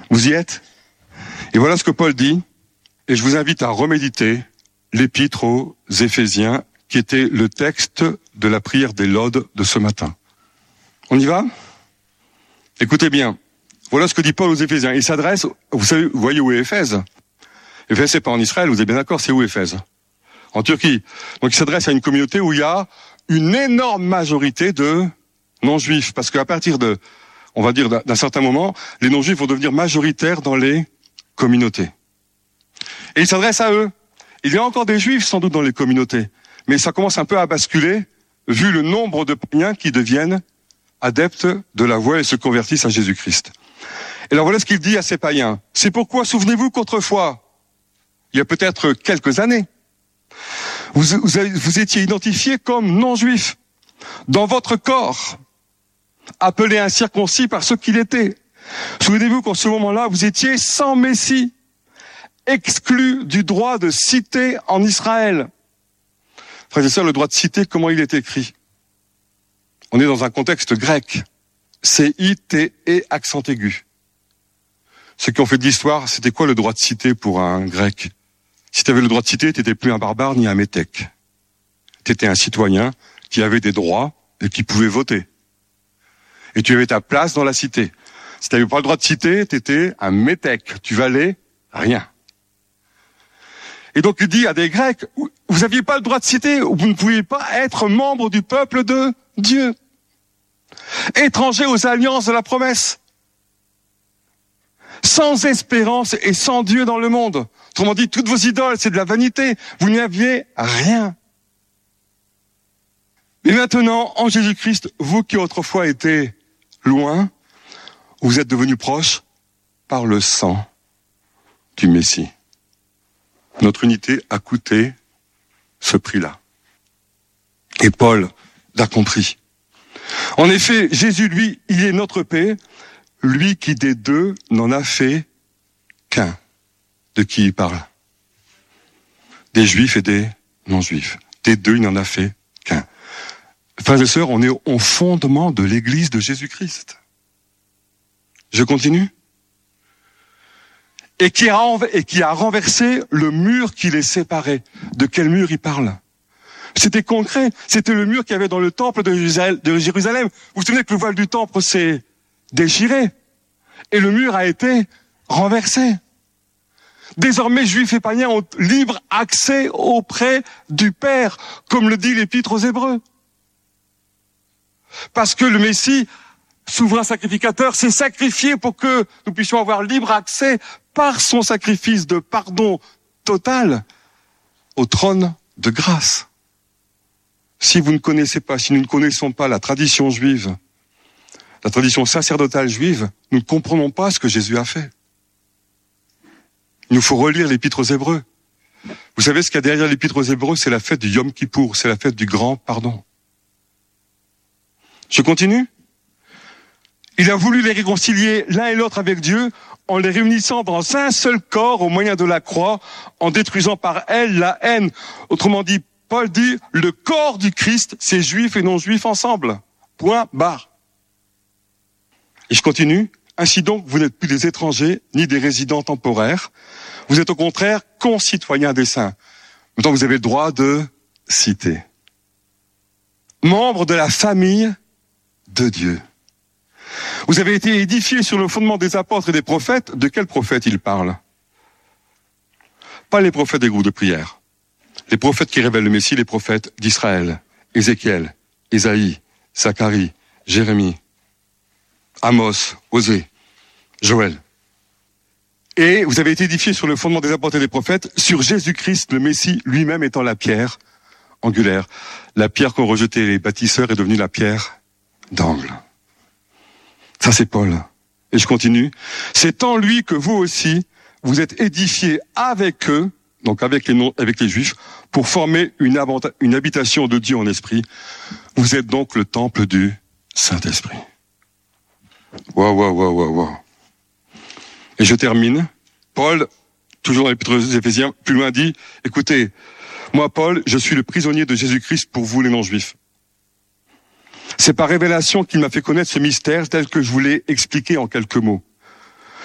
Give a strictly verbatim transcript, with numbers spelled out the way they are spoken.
Vous y êtes? Et voilà ce que Paul dit, et je vous invite à reméditer l'épître aux Éphésiens, qui était le texte de la prière des laudes de ce matin. On y va? Écoutez bien. Voilà ce que dit Paul aux Éphésiens. Il s'adresse, vous savez, vous voyez où est Éphèse? Éphèse, c'est pas en Israël, vous êtes bien d'accord, c'est où Éphèse? En Turquie. Donc il s'adresse à une communauté où il y a une énorme majorité de non-juifs. Parce qu'à partir de, on va dire, d'un certain moment, les non-juifs vont devenir majoritaires dans les communautés. Et il s'adresse à eux. Il y a encore des juifs, sans doute, dans les communautés. Mais ça commence un peu à basculer, vu le nombre de païens qui deviennent adeptes de la voie et se convertissent à Jésus-Christ. Et alors voilà ce qu'il dit à ces païens. C'est pourquoi, souvenez-vous qu'autrefois, il y a peut-être quelques années, vous, vous, avez, vous étiez identifiés comme non-juifs dans votre corps, appelés incirconcis par ce qu'il était. Souvenez-vous qu'en ce moment-là, vous étiez sans Messie, exclus du droit de cité en Israël. Frères et sœurs, le droit de cité, comment il est écrit? On est dans un contexte grec. C I T E accent aigu. Ceux qui ont fait de l'histoire, c'était quoi le droit de cité pour un grec? Si tu avais le droit de cité, tu n'étais plus un barbare ni un métèque. Tu étais un citoyen qui avait des droits et qui pouvait voter. Et tu avais ta place dans la cité. Si tu n'avais pas le droit de cité, tu étais un métèque. Tu valais rien. Et donc il dit à des Grecs, vous n'aviez pas le droit de cité, vous ne pouviez pas être membre du peuple de Dieu. Étrangers aux alliances de la promesse. Sans espérance et sans Dieu dans le monde. Autrement dit, toutes vos idoles, c'est de la vanité. Vous n'y aviez rien. Et maintenant, en Jésus-Christ, vous qui autrefois étiez loin, vous êtes devenus proches par le sang du Messie. Notre unité a coûté ce prix-là. Et Paul l'a compris. En effet, Jésus, lui, il est notre paix, lui qui des deux n'en a fait qu'un. De qui il parle? Des juifs et des non-juifs. Des deux, il n'en a fait qu'un. Frères et sœurs, on est au fondement de l'Église de Jésus-Christ. Je continue? Et qui, a, et qui a renversé le mur qui les séparait. De quel mur il parle? C'était concret. C'était le mur qu'il y avait dans le temple de Jérusalem. Vous vous souvenez que le voile du temple s'est déchiré. Et le mur a été renversé. Désormais, juifs et païens ont libre accès auprès du Père, comme le dit l'Épître aux Hébreux. Parce que le Messie, souverain sacrificateur, s'est sacrifié pour que nous puissions avoir libre accès par son sacrifice de pardon total au trône de grâce. Si vous ne connaissez pas, si nous ne connaissons pas la tradition juive, la tradition sacerdotale juive, nous ne comprenons pas ce que Jésus a fait. Il nous faut relire l'Épître aux Hébreux. Vous savez ce qu'il y a derrière l'Épître aux Hébreux, c'est la fête du Yom Kippour, c'est la fête du grand pardon. Je continue. Il a voulu les réconcilier l'un et l'autre avec Dieu en les réunissant dans un seul corps au moyen de la croix, en détruisant par elle la haine. Autrement dit, Paul dit, le corps du Christ, c'est juifs et non-juifs ensemble. Point barre. Et je continue. Ainsi donc, vous n'êtes plus des étrangers, ni des résidents temporaires. Vous êtes au contraire concitoyens des saints. Maintenant, vous avez le droit de citer. Membres de la famille de Dieu. Vous avez été édifiés sur le fondement des apôtres et des prophètes. De quels prophètes il parle? Pas les prophètes des groupes de prière. Les prophètes qui révèlent le Messie, les prophètes d'Israël. Ézéchiel, Ésaïe, Zacharie, Jérémie, Amos, Osée, Joël. Et vous avez été édifiés sur le fondement des apôtres et des prophètes, sur Jésus-Christ, le Messie lui-même étant la pierre angulaire. La pierre qu'ont rejetée les bâtisseurs est devenue la pierre d'angle. Ça c'est Paul. Et je continue. C'est en lui que vous aussi, vous êtes édifiés avec eux, donc avec les, non, avec les Juifs, pour former une, habita- une habitation de Dieu en esprit. Vous êtes donc le temple du Saint-Esprit. Waouh, waouh, waouh, waouh, waouh. Et je termine. Paul, toujours dans l'Épître aux Éphésiens, plus loin dit, écoutez, moi Paul, je suis le prisonnier de Jésus-Christ pour vous les non-juifs. C'est par révélation qu'il m'a fait connaître ce mystère tel que je vous l'ai expliqué en quelques mots.